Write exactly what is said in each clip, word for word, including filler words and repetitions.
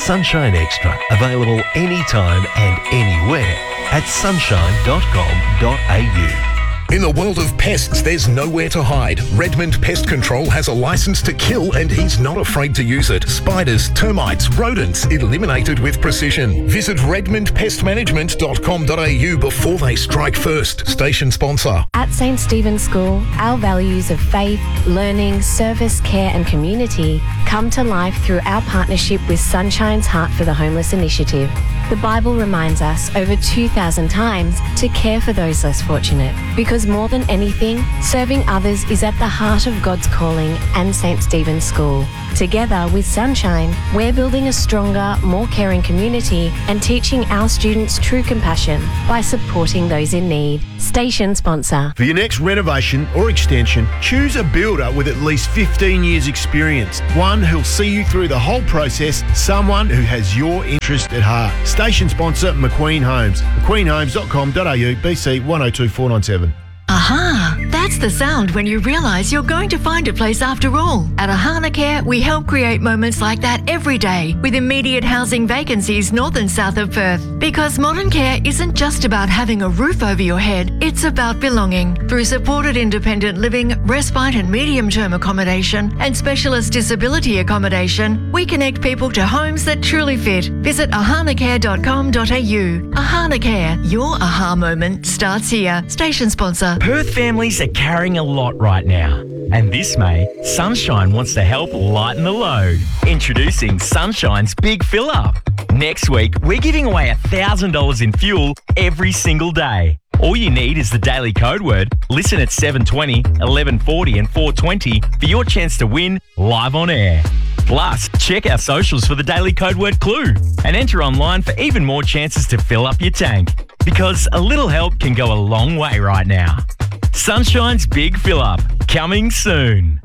Sunshine Extra, available anytime and anywhere at sunshine dot com dot a u. In the world of pests, there's nowhere to hide. Redmond Pest Control has a license to kill and he's not afraid to use it. Spiders, termites, rodents, eliminated with precision. Visit redmond pest management dot com dot a u before they strike first. Station sponsor. At St Stephen's School, our values of faith, learning, service, care and community come to life through our partnership with Sunshine's Heart for the Homeless initiative. The Bible reminds us over two thousand times to care for those less fortunate, because more than anything, serving others is at the heart of God's calling and St Stephen's School. Together with Sunshine, we're building a stronger, more caring community and teaching our students true compassion by supporting those in need. Station sponsor. For your next renovation or extension, choose a builder with at least fifteen years experience. One who'll see you through the whole process, someone who has your interest at heart. Station sponsor McQueen Homes. mcqueen homes dot com dot a u, B C one oh two four nine seven. Aha! That's the sound when you realise you're going to find a place after all. At Ahana Care, we help create moments like that every day with immediate housing vacancies north and south of Perth. Because modern care isn't just about having a roof over your head, it's about belonging. Through supported independent living, respite and medium-term accommodation, and specialist disability accommodation, we connect people to homes that truly fit. Visit ahana care dot com dot a u. Ahana Care, your aha moment starts here. Station sponsor. Perth families are carrying a lot right now. And this May, Sunshine wants to help lighten the load. Introducing Sunshine's Big Fill Up. Next week, we're giving away one thousand dollars in fuel every single day. All you need is the daily code word. Listen at seven twenty, eleven forty and four twenty for your chance to win live on air. Plus, check our socials for the daily code word clue and enter online for even more chances to fill up your tank. Because a little help can go a long way right now. Sunshine's Big Fill Up, coming soon.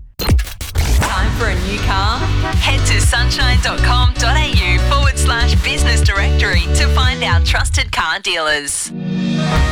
Time for a new car? Head to sunshine dot com dot a u forward slash business directory to find our trusted car dealers.